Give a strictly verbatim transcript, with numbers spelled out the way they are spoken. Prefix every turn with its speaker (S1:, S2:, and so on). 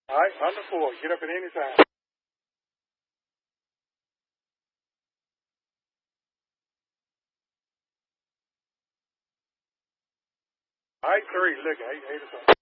S1: All right, under four. Get up at any time. All right, three. Look, eight, eight or something.